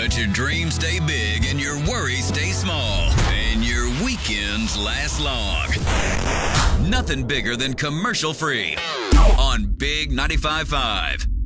But your dreams stay big and your worries stay small. And your weekends last long. Nothing bigger than commercial free on Big 95.5.